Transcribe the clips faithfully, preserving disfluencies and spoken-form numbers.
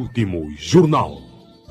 Último Jornal.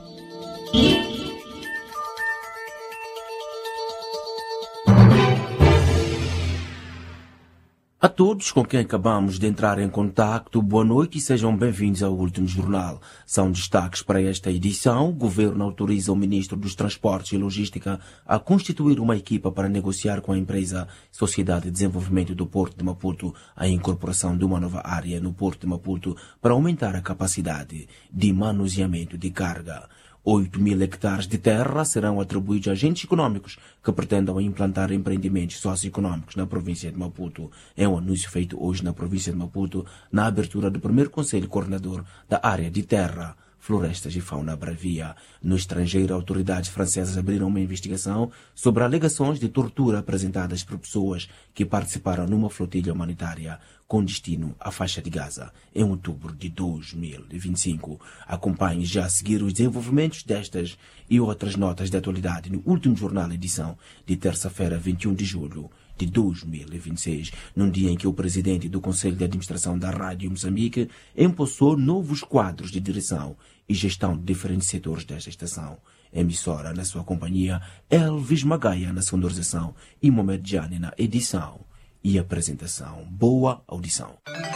A todos com quem acabamos de entrar em contacto, boa noite e sejam bem-vindos ao Último Jornal. São destaques para esta edição. O Governo autoriza o Ministro dos Transportes e Logística a constituir uma equipa para negociar com a empresa Sociedade de Desenvolvimento do Porto de Maputo a incorporação de uma nova área no Porto de Maputo para aumentar a capacidade de manuseamento de carga. oito mil hectares de terra serão atribuídos a agentes econômicos que pretendam implantar empreendimentos socioeconômicos na província de Maputo. É um anúncio feito hoje na província de Maputo, na abertura do primeiro Conselho Coordenador da área de terra, florestas e fauna bravia. No estrangeiro, autoridades francesas abriram uma investigação sobre alegações de tortura apresentadas por pessoas que participaram numa flotilha humanitária com destino à faixa de Gaza em outubro de dois mil e vinte e cinco. Acompanhe já a seguir os desenvolvimentos destas e outras notas de atualidade no Último Jornal, edição de terça-feira, vinte e um de julho de dois mil e vinte e seis, num dia em que o presidente do Conselho de Administração da Rádio Moçambique empossou novos quadros de direção e gestão de diferentes setores desta estação. Emissora na sua companhia, Elvis Magaia na sonorização e Mohamed Jani na edição e apresentação. Boa audição.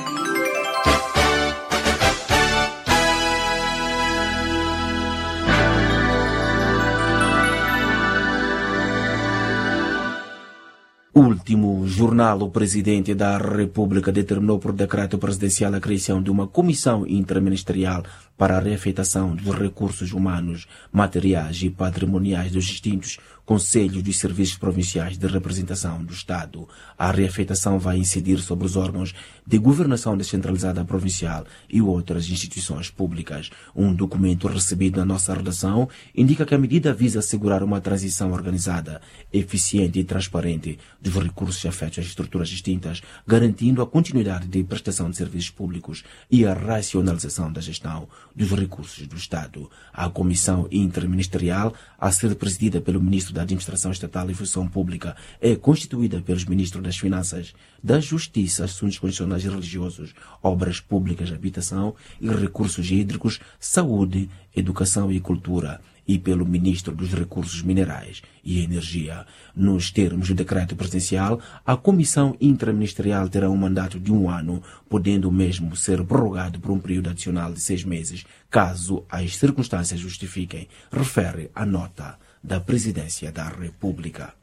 Último jornal, o presidente da República determinou por decreto presidencial a criação de uma comissão interministerial para a reafetação dos recursos humanos, materiais e patrimoniais dos distintos conselhos dos serviços provinciais de representação do Estado. A reafetação vai incidir sobre os órgãos de governação descentralizada provincial e outras instituições públicas. Um documento recebido na nossa redação indica que a medida visa assegurar uma transição organizada, eficiente e transparente dos recursos afetos às estruturas distintas, garantindo a continuidade de prestação de serviços públicos e a racionalização da gestão dos recursos do Estado. A comissão interministerial, a ser presidida pelo Ministro da Administração Estatal e Função Pública, é constituída pelos Ministros das Finanças, da Justiça, Assuntos Constitucionais e Religiosos, Obras Públicas, Habitação e Recursos Hídricos, Saúde, Educação e Cultura, e pelo Ministro dos Recursos Minerais e Energia. Nos termos do decreto presidencial, a Comissão Interministerial terá um mandato de um ano, podendo o mesmo ser prorrogado por um período adicional de seis meses, caso as circunstâncias justifiquem, refere a nota da Presidência da República.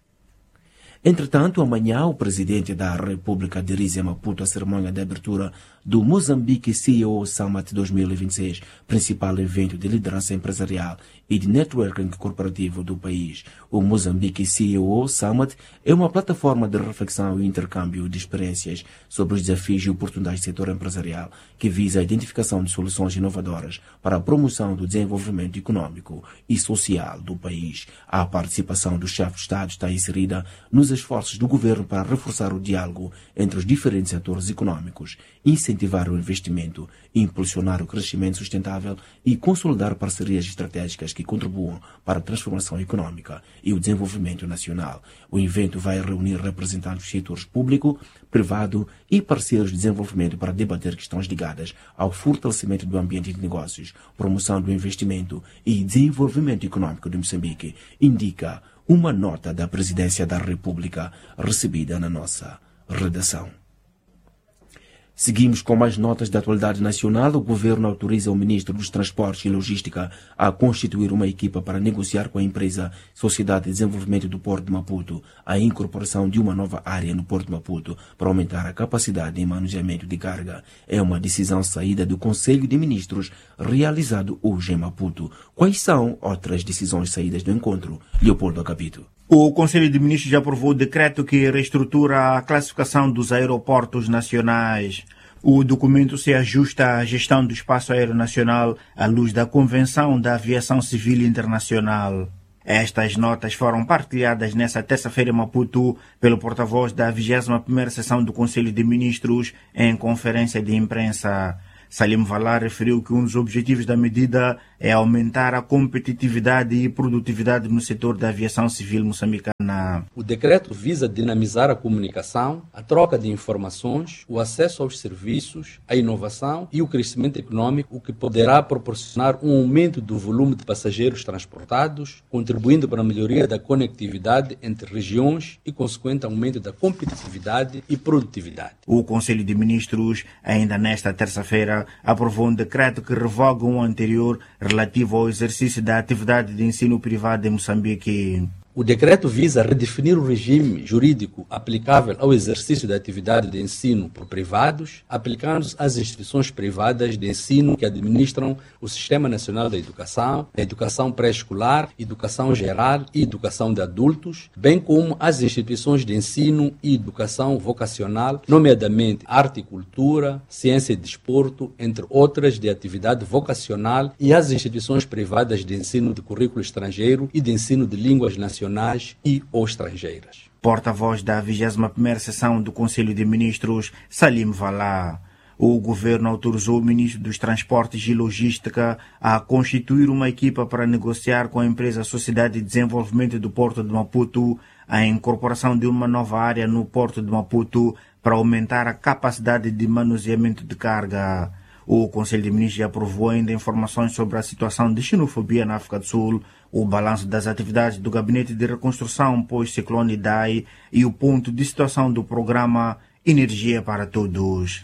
Entretanto, amanhã o Presidente da República dirige a Maputo a cerimônia de abertura do Moçambique C E O Summit dois mil e vinte e seis, principal evento de liderança empresarial e de networking corporativo do país. O Moçambique C E O Summit é uma plataforma de reflexão e intercâmbio de experiências sobre os desafios e oportunidades do setor empresarial, que visa a identificação de soluções inovadoras para a promoção do desenvolvimento econômico e social do país. A participação do chefe de Estado está inserida nos esforços do governo para reforçar o diálogo entre os diferentes setores econômicos, incentivar o investimento, impulsionar o crescimento sustentável e consolidar parcerias estratégicas que contribuam para a transformação econômica e o desenvolvimento nacional. O evento vai reunir representantes do setor público, privado e parceiros de desenvolvimento para debater questões ligadas ao fortalecimento do ambiente de negócios, promoção do investimento e desenvolvimento econômico de Moçambique, indica uma nota da Presidência da República recebida na nossa redação. Seguimos com mais notas da atualidade nacional. O governo autoriza o Ministro dos Transportes e Logística a constituir uma equipa para negociar com a empresa Sociedade de Desenvolvimento do Porto de Maputo a incorporação de uma nova área no Porto de Maputo para aumentar a capacidade de manuseamento de carga. É uma decisão saída do Conselho de Ministros realizado hoje em Maputo. Quais são outras decisões saídas do encontro? Leopoldo Acapito. O Conselho de Ministros já aprovou o decreto que reestrutura a classificação dos aeroportos nacionais. O documento se ajusta à gestão do espaço aéreo nacional à luz da Convenção da Aviação Civil Internacional. Estas notas foram partilhadas nesta terça-feira em Maputo pelo porta-voz da vigésima primeira sessão do Conselho de Ministros em conferência de imprensa. Salim Valar referiu que um dos objetivos da medida é aumentar a competitividade e produtividade no setor da aviação civil moçambicana. O decreto visa dinamizar a comunicação, a troca de informações, o acesso aos serviços, a inovação e o crescimento econômico, o que poderá proporcionar um aumento do volume de passageiros transportados, contribuindo para a melhoria da conectividade entre regiões e consequente aumento da competitividade e produtividade. O Conselho de Ministros, ainda nesta terça-feira, aprovou um decreto que revoga um anterior relativo ao exercício da atividade de ensino privado em Moçambique. O decreto visa redefinir o regime jurídico aplicável ao exercício da atividade de ensino por privados, aplicando-se às instituições privadas de ensino que administram o Sistema Nacional da Educação, a educação pré-escolar, educação geral e educação de adultos, bem como às instituições de ensino e educação vocacional, nomeadamente arte e cultura, ciência e desporto, entre outras de atividade vocacional, e às instituições privadas de ensino de currículo estrangeiro e de ensino de línguas nacionais e ou estrangeiras. Porta-voz da vigésima primeira sessão do Conselho de Ministros, Salim Valá. O governo autorizou o ministro dos Transportes e Logística a constituir uma equipa para negociar com a empresa Sociedade de Desenvolvimento do Porto de Maputo a incorporação de uma nova área no Porto de Maputo para aumentar a capacidade de manuseamento de carga. O Conselho de Ministros aprovou ainda informações sobre a situação de xenofobia na África do Sul, o balanço das atividades do Gabinete de Reconstrução pós-ciclone Idai e o ponto de situação do programa Energia para Todos.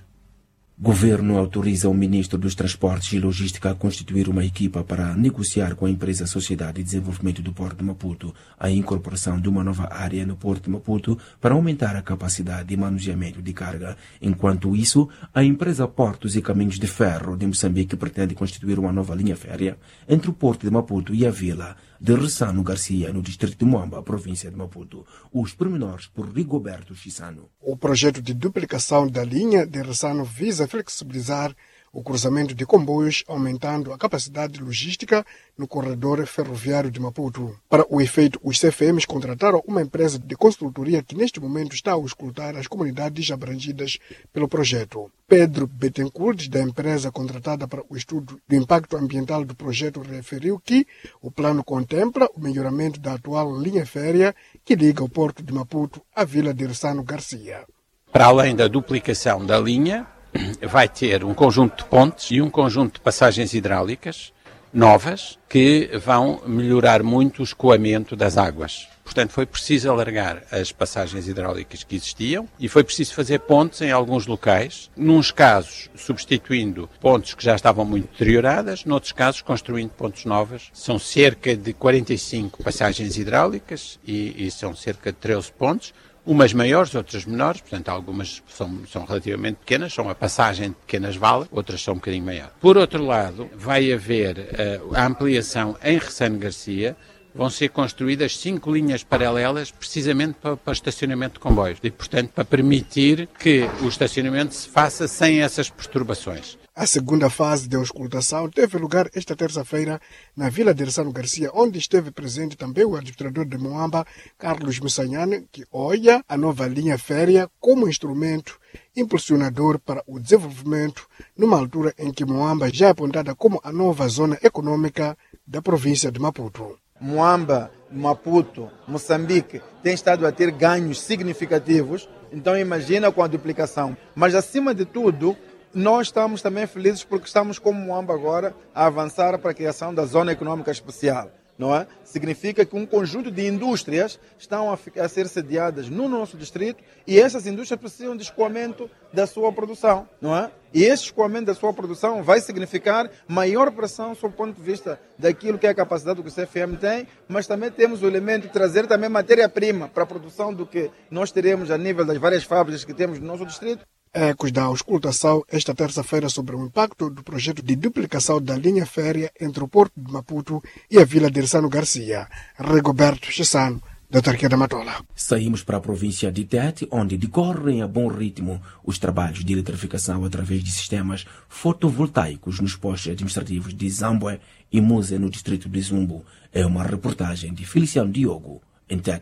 Governo autoriza o ministro dos Transportes e Logística a constituir uma equipa para negociar com a empresa Sociedade de Desenvolvimento do Porto de Maputo a incorporação de uma nova área no Porto de Maputo para aumentar a capacidade de manuseamento de carga. Enquanto isso, a empresa Portos e Caminhos de Ferro de Moçambique pretende constituir uma nova linha férrea entre o Porto de Maputo e a vila de Ressano Garcia, no distrito de Moamba, província de Maputo. Os pormenores por Rigoberto Chissano. O projeto de duplicação da linha de Ressano visa flexibilizar o cruzamento de comboios, aumentando a capacidade logística no corredor ferroviário de Maputo. Para o efeito, os C F Ms contrataram uma empresa de consultoria que neste momento está a escutar as comunidades abrangidas pelo projeto. Pedro Bettencourt, da empresa contratada para o estudo do impacto ambiental do projeto, referiu que o plano contempla o melhoramento da atual linha férrea que liga o porto de Maputo à vila de Ressano Garcia. Para além da duplicação da linha, vai ter um conjunto de pontes e um conjunto de passagens hidráulicas novas que vão melhorar muito o escoamento das águas. Portanto, foi preciso alargar as passagens hidráulicas que existiam e foi preciso fazer pontes em alguns locais, nuns casos substituindo pontes que já estavam muito deterioradas, noutros casos construindo pontes novas. São cerca de quarenta e cinco passagens hidráulicas e, e são cerca de treze pontes. Umas maiores, outras menores, portanto algumas são, são relativamente pequenas, são a passagem de pequenas valas, outras são um bocadinho maiores. Por outro lado, vai haver uh, a ampliação em Ressano Garcia, vão ser construídas cinco linhas paralelas precisamente para, para estacionamento de comboios e, portanto, para permitir que o estacionamento se faça sem essas perturbações. A segunda fase de auscultação teve lugar esta terça-feira na Vila de Ressano Garcia, onde esteve presente também o administrador de Moamba, Carlos Missanhane, que olha a nova linha férrea como instrumento impulsionador para o desenvolvimento, numa altura em que Moamba já é apontada como a nova zona econômica da província de Maputo. Moamba, Maputo, Moçambique tem estado a ter ganhos significativos, então imagina com a duplicação. Mas acima de tudo, nós estamos também felizes porque estamos como Moamba agora a avançar para a criação da Zona Econômica Especial, não é? Significa que um conjunto de indústrias estão a, a ser sediadas no nosso distrito e essas indústrias precisam de escoamento da sua produção, não é? E esse escoamento da sua produção vai significar maior pressão sob o ponto de vista daquilo que é a capacidade do que o C F M tem, mas também temos o elemento de trazer também matéria-prima para a produção do que nós teremos a nível das várias fábricas que temos no nosso distrito. Ecos da auscultação esta terça-feira sobre o impacto do projeto de duplicação da linha férrea entre o Porto de Maputo e a Vila de Ressano Garcia. Rigoberto Chissano, da Autarquia da Matola. Saímos para a província de Tete, onde decorrem a bom ritmo os trabalhos de eletrificação através de sistemas fotovoltaicos nos postos administrativos de Zambue e Muse, no distrito de Zumbo. É uma reportagem de Feliciano Diogo, em Tete.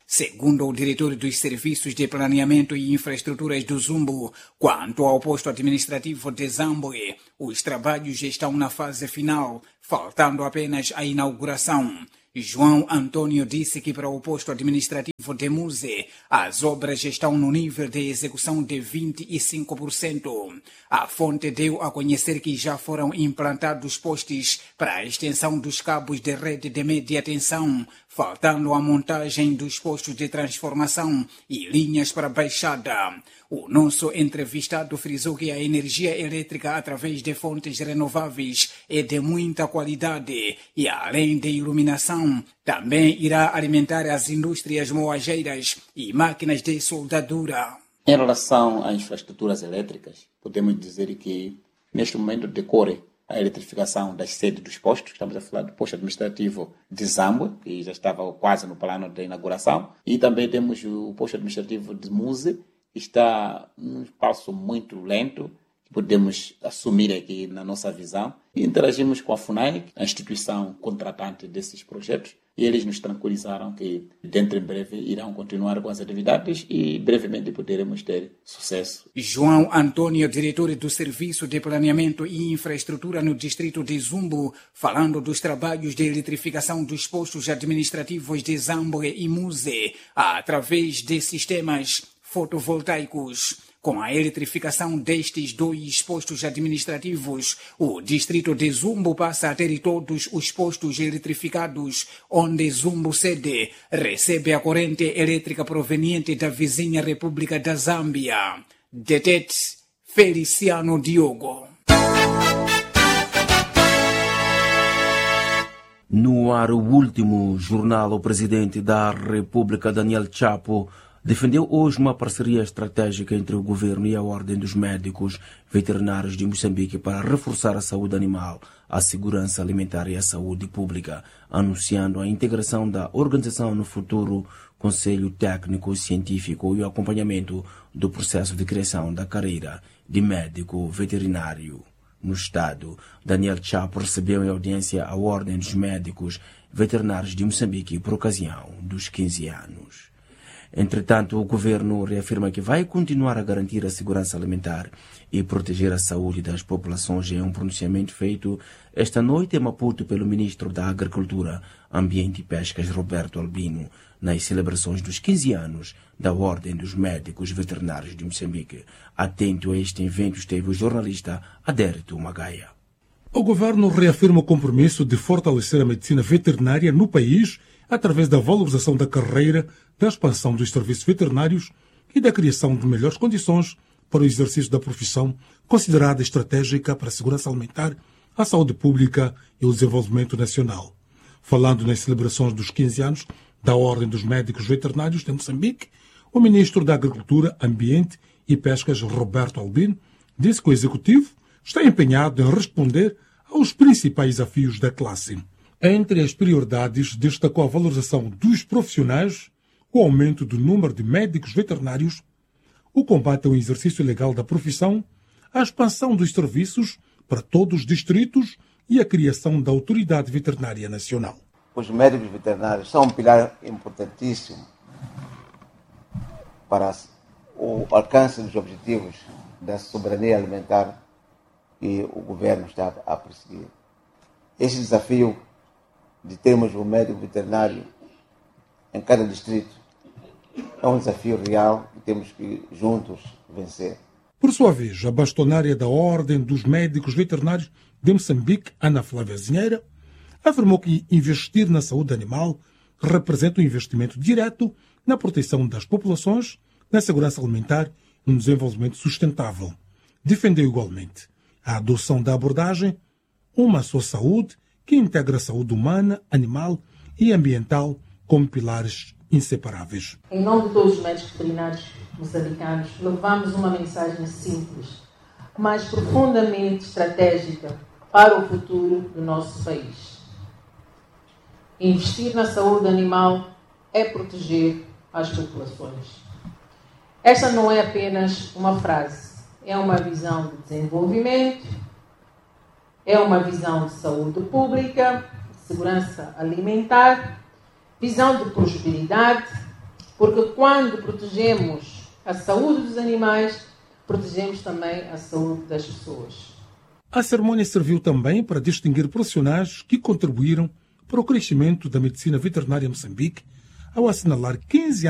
Segundo o diretor dos Serviços de Planeamento e Infraestruturas do Zumbo, quanto ao posto administrativo de Zambwe, os trabalhos estão na fase final, faltando apenas a inauguração. João Antônio disse que para o posto administrativo de Muse, as obras estão no nível de execução de vinte e cinco por cento. A fonte deu a conhecer que já foram implantados postes para a extensão dos cabos de rede de média tensão, faltando a montagem dos postos de transformação e linhas para baixada. O nosso entrevistado frisou que a energia elétrica através de fontes renováveis é de muita qualidade e, além de iluminação, também irá alimentar as indústrias moageiras e máquinas de soldadura. Em relação às infraestruturas elétricas, podemos dizer que neste momento decorre a eletrificação das sedes dos postos. Estamos a falar do posto administrativo de Zambwe, que já estava quase no plano de inauguração, e também temos o posto administrativo de Muse, que está num passo muito lento, que podemos assumir aqui na nossa visão. E interagimos com a FUNAI, a instituição contratante desses projetos, e eles nos tranquilizaram que dentro em breve irão continuar com as atividades e brevemente poderemos ter sucesso. João Antônio, diretor do Serviço de Planeamento e Infraestrutura no distrito de Zumbo, falando dos trabalhos de eletrificação dos postos administrativos de Zambwe e Muse através de sistemas fotovoltaicos. Com a eletrificação destes dois postos administrativos, o distrito de Zumbo passa a ter todos os postos eletrificados, onde Zumbo sede recebe a corrente elétrica proveniente da vizinha República da Zâmbia. Detet Feliciano Diogo. No ar, o último jornal, o presidente da República, Daniel Chapo, defendeu hoje uma parceria estratégica entre o governo e a Ordem dos Médicos Veterinários de Moçambique para reforçar a saúde animal, a segurança alimentar e a saúde pública, anunciando a integração da organização no futuro Conselho Técnico Científico e o acompanhamento do processo de criação da carreira de médico veterinário. No Estado, Daniel Chapo recebeu em audiência a Ordem dos Médicos Veterinários de Moçambique por ocasião dos quinze anos. Entretanto, o governo reafirma que vai continuar a garantir a segurança alimentar e proteger a saúde das populações em um pronunciamento feito esta noite em Maputo pelo ministro da Agricultura, Ambiente e Pescas, Roberto Albino, nas celebrações dos quinze anos da Ordem dos Médicos Veterinários de Moçambique. Atento a este evento esteve o jornalista Adérito Magaia. O governo reafirma o compromisso de fortalecer a medicina veterinária no país através da valorização da carreira, da expansão dos serviços veterinários e da criação de melhores condições para o exercício da profissão, considerada estratégica para a segurança alimentar, a saúde pública e o desenvolvimento nacional. Falando nas celebrações dos quinze anos da Ordem dos Médicos Veterinários de Moçambique, o ministro da Agricultura, Ambiente e Pescas, Roberto Albino, disse que o Executivo está empenhado em responder aos principais desafios da classe. Entre as prioridades, destacou a valorização dos profissionais, o aumento do número de médicos veterinários, o combate ao exercício ilegal da profissão, a expansão dos serviços para todos os distritos e a criação da Autoridade Veterinária Nacional. Os médicos veterinários são um pilar importantíssimo para o alcance dos objetivos da soberania alimentar que o governo está a perseguir. Esse desafio de termos um médico veterinário em cada distrito é um desafio real que temos que juntos vencer. Por sua vez, a bastonária da Ordem dos Médicos Veterinários de Moçambique, Ana Flávia Zinheira, afirmou que investir na saúde animal representa um investimento direto na proteção das populações, na segurança alimentar e no desenvolvimento sustentável. Defendeu igualmente a adoção da abordagem Uma Só Saúde, que integra a saúde humana, animal e ambiental como pilares inseparáveis. Em nome de todos os médicos veterinários moçambicanos, levamos uma mensagem simples, mas profundamente estratégica para o futuro do nosso país. Investir na saúde animal é proteger as populações. Esta não é apenas uma frase, é uma visão de desenvolvimento, é uma visão de saúde pública, de segurança alimentar, visão de prosperidade Porque quando protegemos a saúde dos animais, protegemos também a saúde das pessoas. A cerimônia serviu também para distinguir profissionais que contribuíram para o crescimento da medicina veterinária em Moçambique, ao assinalar quinze